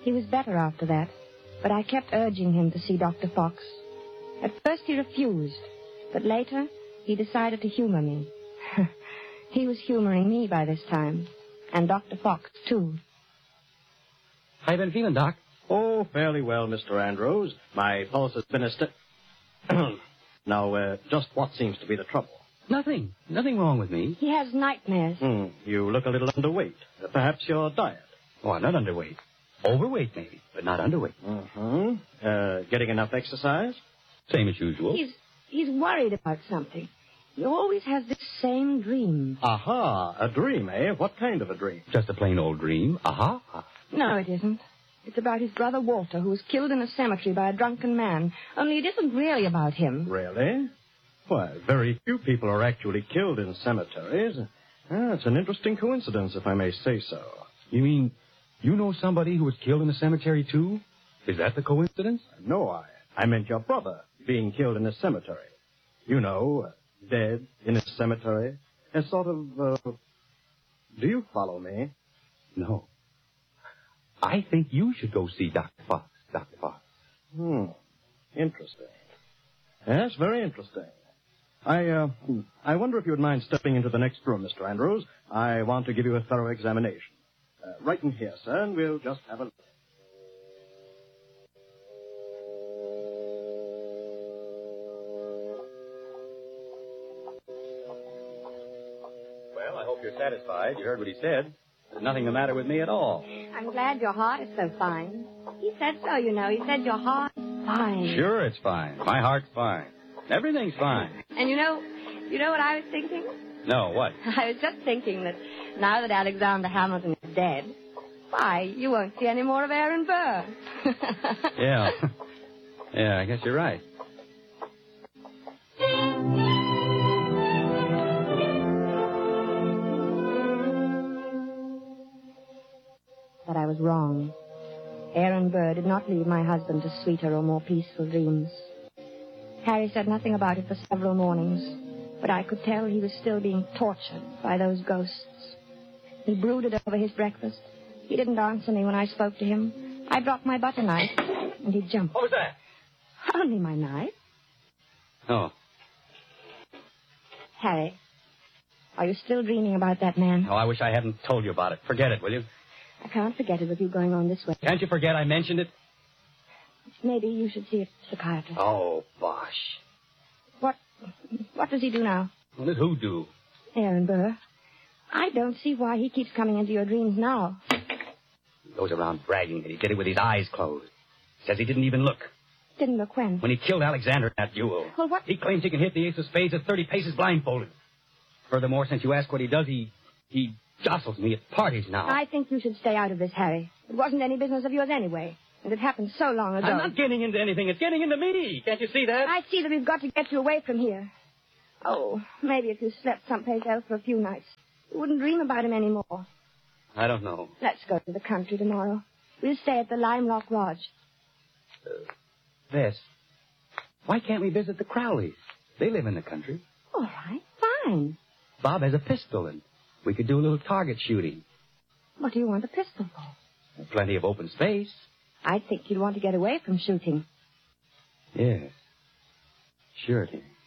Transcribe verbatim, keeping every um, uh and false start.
He was better after that, but I kept urging him to see Doctor Fox. At first he refused, but later he decided to humor me. He was humoring me by this time, and Doctor Fox, too. How you been feeling, Doc? Oh, fairly well, Mister Andrews. My pulse has been a st- Now, uh, just what seems to be the trouble? Nothing. Nothing wrong with me. He has nightmares. Hmm. You look a little underweight. Uh, perhaps your diet. Oh, I'm not underweight. Overweight, maybe, but not underweight. Mm-hmm. Uh, getting enough exercise? Same as usual. He's, he's worried about something. He always has this same dream. Aha, a dream, eh? What kind of a dream? Just a plain old dream. Aha. No, it isn't. It's about his brother Walter, who was killed in a cemetery by a drunken man. Only it isn't really about him. Really? Why, very few people are actually killed in cemeteries. Ah, it's an interesting coincidence, if I may say so. You mean you know somebody who was killed in a cemetery, too? Is that the coincidence? No, I. I meant your brother being killed in a cemetery. You know, uh, dead in a cemetery. A sort of, uh... Do you follow me? No. I think you should go see Doctor Fox, Doctor Fox. Hmm. Interesting. Yes, very interesting. I, uh, I wonder if you would mind stepping into the next room, Mister Andrews. I want to give you a thorough examination. Uh, right in here, sir, and we'll just have a look. Well, I hope you're satisfied. You heard what he said. There's nothing the matter with me at all. I'm glad your heart is so fine. He said so, you know. He said your heart is fine. Sure, it's fine. My heart's fine. Everything's fine. And you know, you know what I was thinking? No, what? I was just thinking that now that Alexander Hamilton is dead, why, you won't see any more of Aaron Burr. Yeah. Yeah, I guess you're right. But I was wrong. Aaron Burr did not leave my husband to sweeter or more peaceful dreams. Harry said nothing about it for several mornings, but I could tell he was still being tortured by those ghosts. He brooded over his breakfast. He didn't answer me when I spoke to him. I dropped my butter knife, and he jumped. What was that? Only my knife. Oh. Harry, are you still dreaming about that man? Oh, I wish I hadn't told you about it. Forget it, will you? I can't forget it with you going on this way. Can't you forget I mentioned it? Maybe you should see a psychiatrist. Oh, bosh. What, what does he do now? What did who do? Aaron Burr. I don't see why he keeps coming into your dreams now. He goes around bragging that he did it with his eyes closed. Says he didn't even look. Didn't look when? When he killed Alexander in that duel. Well, what? He claims he can hit the ace of spades at thirty paces blindfolded. Furthermore, since you ask what he does, he... he jostles me at parties now. I think you should stay out of this, Harry. It wasn't any business of yours anyway. And it happened so long ago. I'm not getting into anything. It's getting into me. Can't you see that? I see that we've got to get you away from here. Oh, maybe if you slept someplace else for a few nights, you wouldn't dream about him anymore. I don't know. Let's go to the country tomorrow. We'll stay at the Lime Rock Lodge. Uh, Bess, why can't we visit the Crowleys? They live in the country. All right, fine. Bob has a pistol, and we could do a little target shooting. What do you want a pistol for? Plenty of open space. I think you'd want to get away from shooting. Yes. Sure, dear.